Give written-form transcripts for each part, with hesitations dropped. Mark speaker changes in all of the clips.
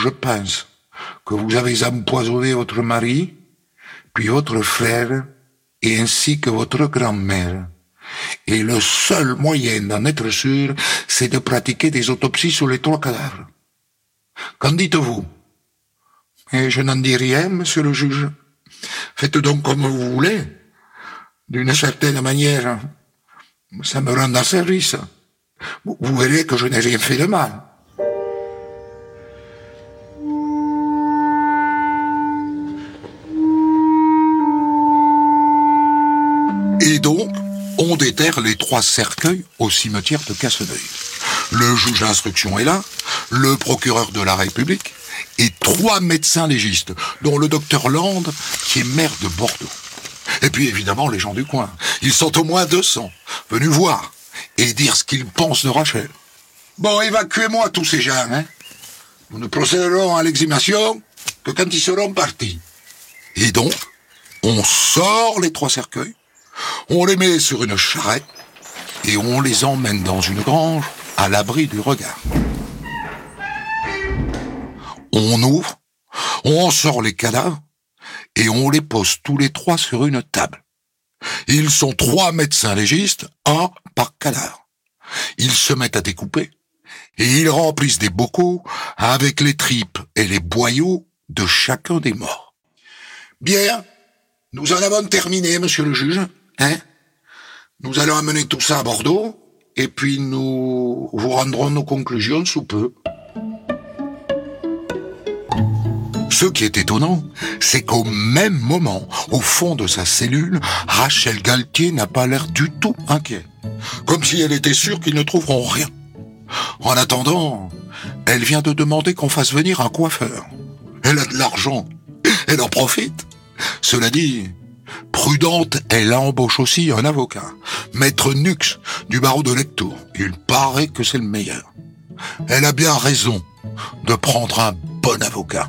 Speaker 1: je pense que vous avez empoisonné votre mari, puis votre frère, et ainsi que votre grand-mère. Et le seul moyen d'en être sûr, c'est de pratiquer des autopsies sur les 3 cadavres. Qu'en dites-vous? Et je n'en dis rien, monsieur le juge. Faites donc comme vous voulez. D'une certaine manière, ça me rend service. Vous verrez que je n'ai rien fait de mal. Et donc, on déterre les 3 cercueils au cimetière de Casseneuil. Le juge d'instruction est là, le procureur de la République, et 3 médecins légistes, dont le docteur Land, qui est maire de Bordeaux. Et puis évidemment les gens du coin. Ils sont au moins 200, venus voir et dire ce qu'ils pensent de Rachel. Bon, évacuez-moi tous ces gens, hein. Nous ne procéderons à l'exhumation que quand ils seront partis. Et donc, on sort les 3 cercueils, on les met sur une charrette et on les emmène dans une grange à l'abri du regard. On ouvre, on sort les cadavres et on les pose tous les 3 sur une table. Ils sont 3 médecins légistes, 1 par cadavre. Ils se mettent à découper et ils remplissent des bocaux avec les tripes et les boyaux de chacun des morts. Bien, nous en avons terminé, monsieur le juge, hein? Nous allons amener tout ça à Bordeaux et puis nous vous rendrons nos conclusions sous peu. Ce qui est étonnant, c'est qu'au même moment, au fond de sa cellule, Rachel Galtier n'a pas l'air du tout inquiète. Comme si elle était sûre qu'ils ne trouveront rien. En attendant, elle vient de demander qu'on fasse venir un coiffeur. Elle a de l'argent, elle en profite. Cela dit, prudente, elle embauche aussi un avocat, maître Nux, du barreau de Lectoure. Il paraît que c'est le meilleur. Elle a bien raison de prendre un bon avocat.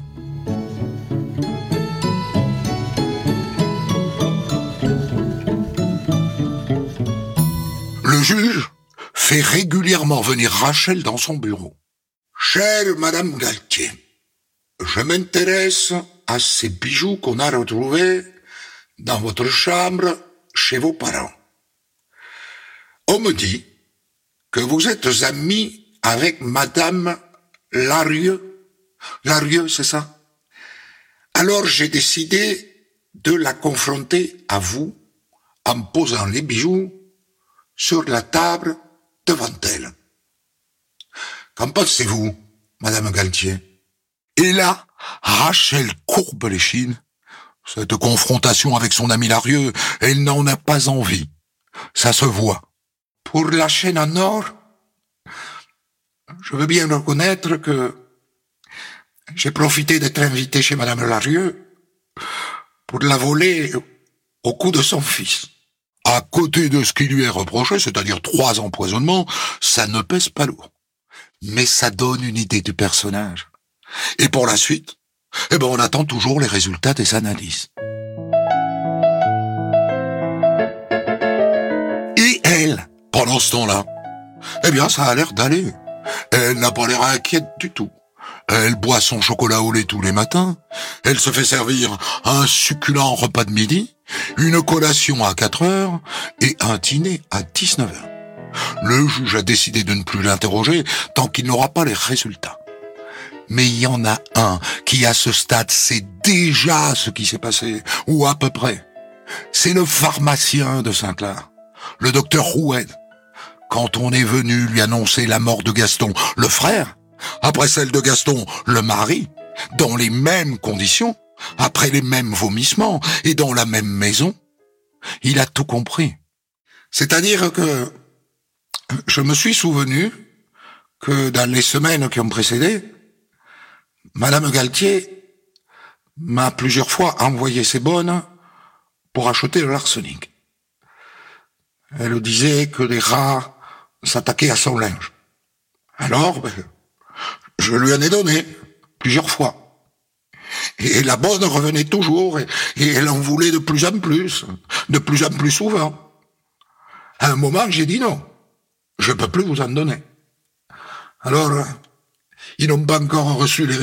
Speaker 1: Le juge fait régulièrement venir Rachel dans son bureau. « Chère Madame Galtier, je m'intéresse à ces bijoux qu'on a retrouvés dans votre chambre chez vos parents. On me dit que vous êtes amie avec Madame Larieux. Larieux, c'est ça? Alors j'ai décidé de la confronter à vous en posant les bijoux sur la table devant elle. Qu'en pensez-vous, Madame Galtier? » Et là, Rachel courbe l'échine. Cette confrontation avec son ami Larieux, elle n'en a pas envie. Ça se voit. Pour la chaîne en or, je veux bien reconnaître que j'ai profité d'être invité chez Madame Larieux pour la voler au cou de son fils. À côté de ce qui lui est reproché, c'est-à-dire 3 empoisonnements, ça ne pèse pas lourd. Mais ça donne une idée du personnage. Et pour la suite, on attend toujours les résultats des analyses. Et elle, pendant ce temps-là, ça a l'air d'aller. Elle n'a pas l'air inquiète du tout. Elle boit son chocolat au lait tous les matins, elle se fait servir un succulent repas de midi, une collation à 4 heures et un dîner à 19 heures. Le juge a décidé de ne plus l'interroger tant qu'il n'aura pas les résultats. Mais il y en a un qui, à ce stade, sait déjà ce qui s'est passé, ou à peu près. C'est le pharmacien de Saint-Clar, le docteur Roued. Quand on est venu lui annoncer la mort de Gaston, le frère, après celle de Gaston, le mari, dans les mêmes conditions, après les mêmes vomissements et dans la même maison, il a tout compris. C'est-à-dire que je me suis souvenu que dans les semaines qui ont précédé, Madame Galtier m'a plusieurs fois envoyé ses bonnes pour acheter de l'arsenic. Elle disait que les rats s'attaquaient à son linge. Alors, je lui en ai donné plusieurs fois. Et la bonne revenait toujours, et elle en voulait de plus en plus souvent. À un moment, j'ai dit non, je peux plus vous en donner. Alors, ils n'ont pas encore reçu les